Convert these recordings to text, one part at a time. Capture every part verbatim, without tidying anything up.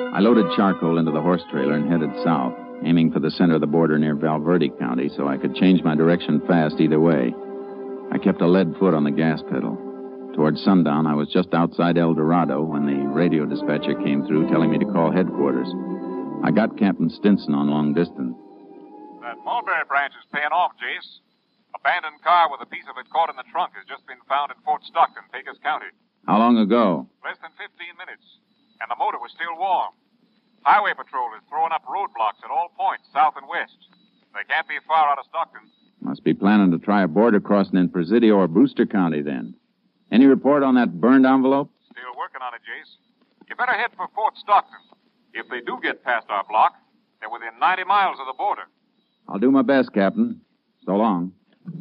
I loaded charcoal into the horse trailer and headed south, aiming for the center of the border near Valverde County so I could change my direction fast either way. I kept a lead foot on the gas pedal. Toward sundown, I was just outside El Dorado when the radio dispatcher came through telling me to call headquarters. I got Captain Stinson on long distance. That Mulberry branch is paying off, Jace. Abandoned car with a piece of it caught in the trunk has just been found in Fort Stockton, Pecos County. How long ago? Less than fifteen minutes. And the motor was still warm. Highway Patrol is throwing up roadblocks at all points, south and west. They can't be far out of Stockton. Must be planning to try a border crossing in Presidio or Brewster County, then. Any report on that burned envelope? Still working on it, Jace. You better head for Fort Stockton. If they do get past our block, they're within ninety miles of the border. I'll do my best, Captain. So long.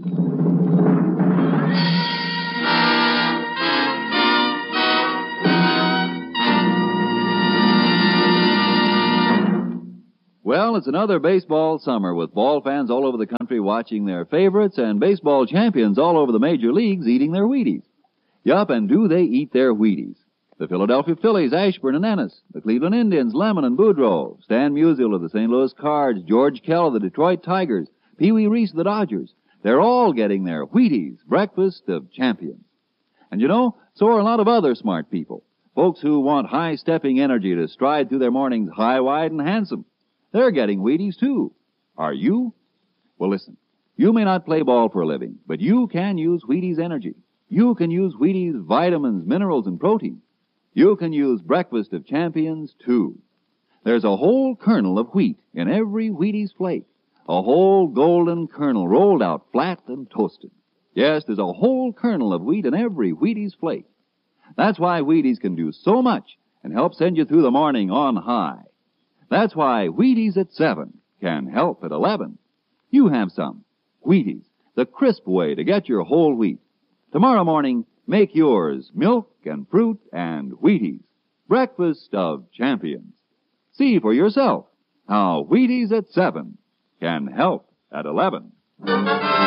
Well, it's another baseball summer with ball fans all over the country watching their favorites and baseball champions all over the major leagues eating their Wheaties. Yup, and do they eat their Wheaties? The Philadelphia Phillies, Ashburn and Ennis. The Cleveland Indians, Lemon and Boudreaux. Stan Musial of the Saint Louis Cards. George Kell of the Detroit Tigers. Pee Wee Reese of the Dodgers. They're all getting their Wheaties, breakfast of champions. And you know, so are a lot of other smart people. Folks who want high-stepping energy to stride through their mornings high, wide, and handsome. They're getting Wheaties, too. Are you? Well, listen. You may not play ball for a living, but you can use Wheaties energy. You can use Wheaties vitamins, minerals, and protein. You can use breakfast of champions, too. There's a whole kernel of wheat in every Wheaties flake. A whole golden kernel rolled out flat and toasted. Yes, there's a whole kernel of wheat in every Wheaties flake. That's why Wheaties can do so much and help send you through the morning on high. That's why Wheaties at seven can help at eleven. You have some. Wheaties, the crisp way to get your whole wheat. Tomorrow morning, make yours milk and fruit and Wheaties. Breakfast of champions. See for yourself how Wheaties at seven can help at eleven.